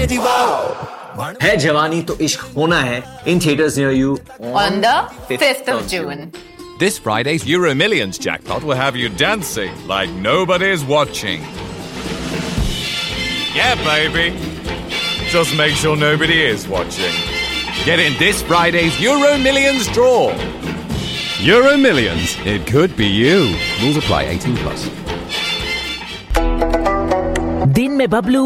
है जवानी तो इश्क होना है in theaters near you on the 5th of June. This Friday's Euro Millions jackpot will have you dancing like nobody's watching. Yeah, baby. Just make sure nobody is watching. Get in this Friday's Euro Millions draw. Euro Millions. It could be you. Rules apply. 18+. दिन में बबलू